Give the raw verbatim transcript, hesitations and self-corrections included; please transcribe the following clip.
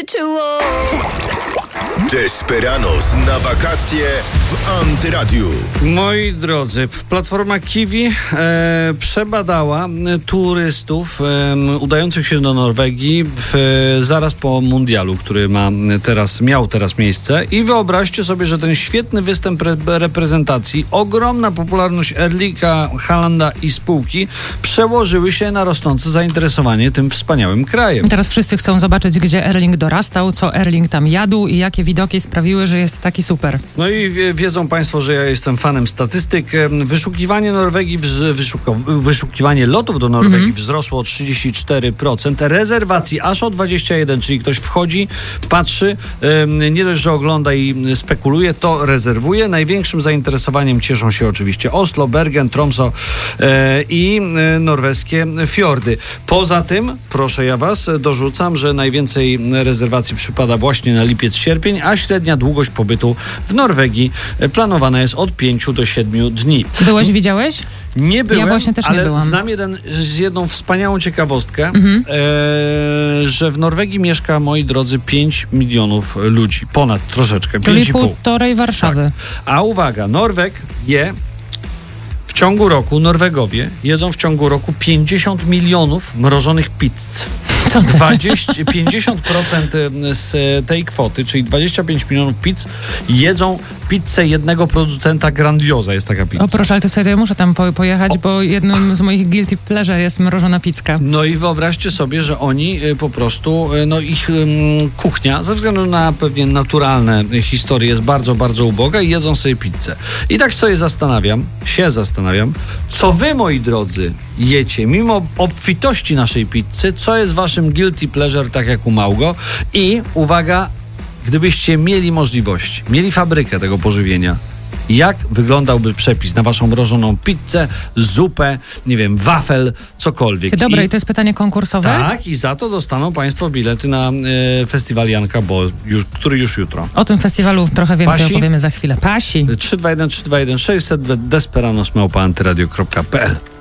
ritual. Desperados na wakacje w Antyradiu. Moi drodzy, Platforma Kiwi e, przebadała turystów e, udających się do Norwegii w, e, zaraz po mundialu, który ma teraz, miał teraz miejsce. I wyobraźcie sobie, że ten świetny występ re- reprezentacji, ogromna popularność Erlinga Haalanda i spółki przełożyły się na rosnące zainteresowanie tym wspaniałym krajem. Teraz wszyscy chcą zobaczyć, gdzie Erling dorastał, co Erling tam jadł i jakie widoki sprawiły, że jest taki super. No i wie, wiedzą Państwo, że ja jestem fanem statystyk. Wyszukiwanie Norwegii, wyszuka, wyszukiwanie lotów do Norwegii mm-hmm. wzrosło o trzydzieści cztery procent, rezerwacji aż o dwadzieścia jeden procent, czyli ktoś wchodzi, patrzy, nie dość, że ogląda i spekuluje, to rezerwuje. Największym zainteresowaniem cieszą się oczywiście Oslo, Bergen, Tromsø i norweskie fiordy. Poza tym, proszę ja Was, dorzucam, że najwięcej rezerwacji przypada właśnie na lipiec-sierpień, a średnia długość pobytu w Norwegii planowana jest od pięciu do siedmiu dni. Byłeś, widziałeś? Nie byłem, ja właśnie też ale nie byłam. znam jeden, z jedną wspaniałą ciekawostkę, mhm. e, że w Norwegii mieszka, moi drodzy, pięć milionów ludzi. Ponad troszeczkę. Czyli półtorej Warszawy. Tak. A uwaga, Norweg je w ciągu roku, Norwegowie jedzą w ciągu roku pięćdziesiąt milionów mrożonych pizz. dwadzieścia, pięćdziesiąt procent z tej kwoty, czyli dwadzieścia pięć milionów pizz, jedzą pizzę jednego producenta. Grandiosa jest taka pizza. O proszę, ale to sobie muszę tam po, pojechać, o. bo jednym z moich guilty pleasure jest mrożona pizzka. No i wyobraźcie sobie, że oni po prostu, no ich um, kuchnia, ze względu na pewnie naturalne historie, jest bardzo, bardzo uboga i jedzą sobie pizzę. I tak sobie zastanawiam, się zastanawiam, co wy, moi drodzy, jecie, mimo obfitości naszej pizzy, co jest waszym guilty pleasure, tak jak u Małgo. I uwaga, gdybyście mieli możliwość, mieli fabrykę tego pożywienia, jak wyglądałby przepis na waszą mrożoną pizzę, zupę, nie wiem, wafel, cokolwiek. Ty, dobra, I, i to jest pytanie konkursowe? Tak, i za to dostaną Państwo bilety na e, festiwal Janka Bo, już, który już jutro. O tym festiwalu trochę więcej Pasi? opowiemy za chwilę. Pasi. trzy dwa jeden trzy dwa jeden sześć zero zero Desperados małpa antyradio kropka p l